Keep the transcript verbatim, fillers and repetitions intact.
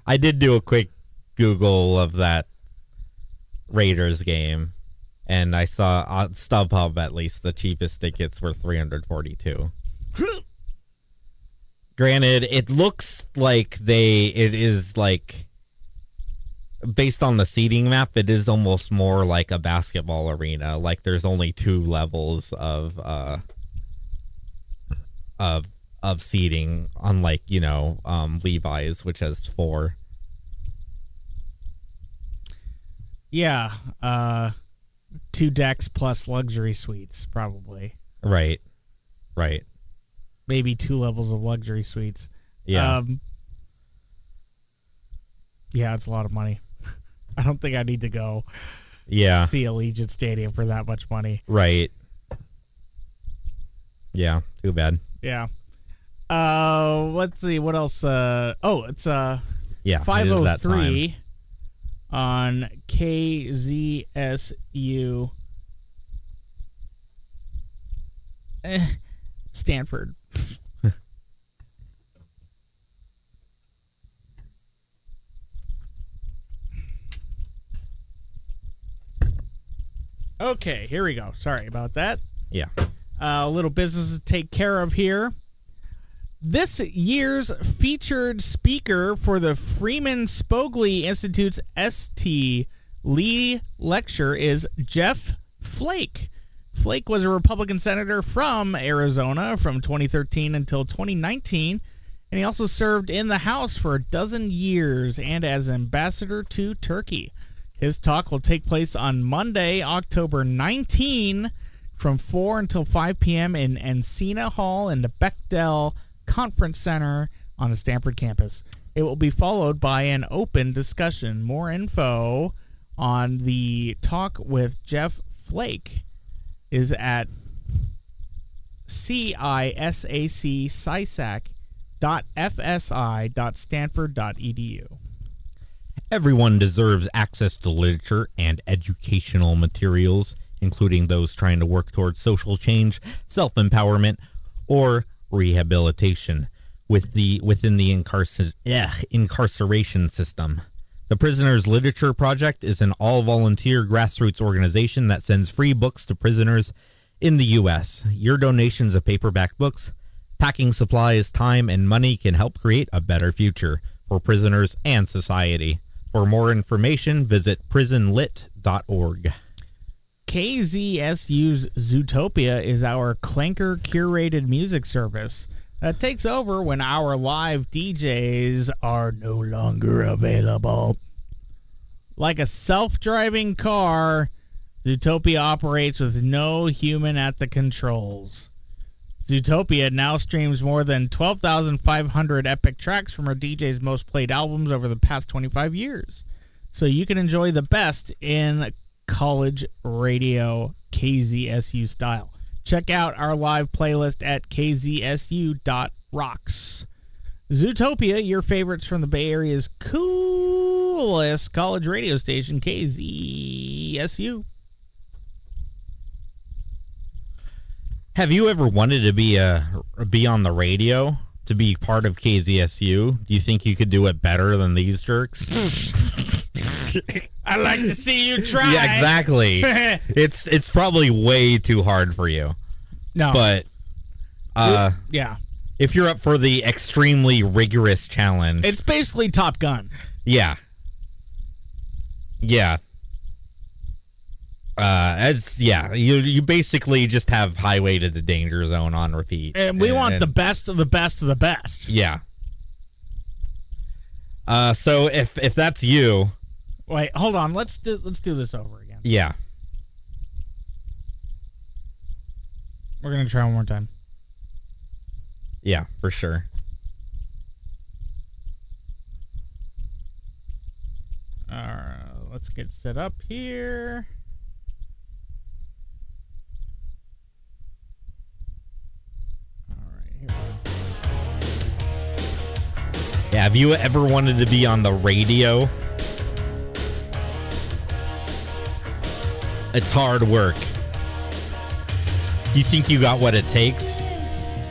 I did do a quick Google of that Raiders game, and I saw on StubHub at least the cheapest tickets were three hundred forty-two. Granted, it looks like they it is like based on the seating map, it is almost more like a basketball arena. Like there's only two levels of uh of of seating, unlike, you know, um Levi's, which has four. Yeah, uh two decks plus luxury suites, probably. Right. Right. Maybe two levels of luxury suites. Yeah. Um, yeah, it's a lot of money. I don't think I need to go Yeah. see Allegiant Stadium for that much money. Right. Yeah, too bad. Yeah. Uh, let's see, what else? Uh, oh, it's uh, Yeah, five oh it is that three time. on K Z S U. Eh, Stanford. Okay, here we go. Sorry about that. Yeah. Uh, a little business to take care of here. This year's featured speaker for the Freeman Spogli Institute's S T Lee Lecture is Jeff Flake. Flake was a Republican senator from Arizona from twenty thirteen until twenty nineteen, and he also served in the House for a dozen years and as ambassador to Turkey. His talk will take place on Monday, October nineteenth, from four until five p.m. in Encina Hall in the Bechdel Conference Center on the Stanford campus. It will be followed by an open discussion. More info on the talk with Jeff Flake is at C I S A C S I S A C dot F S I dot Stanford dot E D U. Everyone deserves access to literature and educational materials, including those trying to work towards social change, self-empowerment, or rehabilitation with the within the incarcer- ugh, incarceration system. The Prisoners Literature Project is an all-volunteer grassroots organization that sends free books to prisoners in the U S. Your donations of paperback books, packing supplies, time, and money can help create a better future for prisoners and society. For more information, visit prison lit dot org. K Z S U's Zootopia is our Clanker curated music service that takes over when our live D Js are no longer available. Like a self-driving car, Zootopia operates with no human at the controls. Zootopia now streams more than twelve thousand five hundred epic tracks from our D J's most played albums over the past twenty-five years. So you can enjoy the best in college radio K Z S U style. Check out our live playlist at K Z S U dot rocks. Zootopia, your favorites from the Bay Area's coolest college radio station, K Z S U. Have you ever wanted to be a be on the radio, to be part of K Z S U? Do you think you could do it better than these jerks? I'd like to see you try. Yeah, exactly. it's it's probably way too hard for you. No, but uh, yeah, if you're up for the extremely rigorous challenge, it's basically Top Gun. Yeah, yeah. Uh, as yeah, you you basically just have Highway to the Danger Zone on repeat, And we and, want and, the best of the best of the best. Yeah. Uh, so if if that's you, wait, hold on. Let's do let's do this over again. Yeah. We're gonna try one more time. Yeah, for sure. All right, let's get set up here. Yeah, have you ever wanted to be on the radio? It's hard work. You think you got what it takes?